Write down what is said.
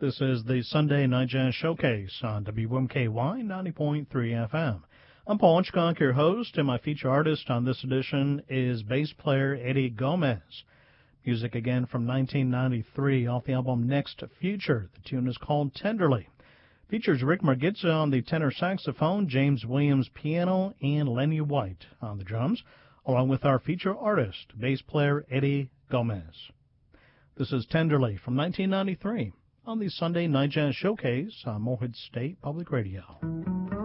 This is the Sunday Night Jazz Showcase on WMKY 90.3 FM. I'm Paul Hitchcock, your host, and my feature artist on this edition is bass player Eddie Gomez. Music again from 1993 off the album Next Future. The tune is called Tenderly. Features Rick Margitza on the tenor saxophone, James Williams piano, and Lenny White on the drums, along with our feature artist, bass player Eddie Gomez. This is Tenderly from 1993 on the Sunday Night Jazz Showcase on Morehead State Public Radio.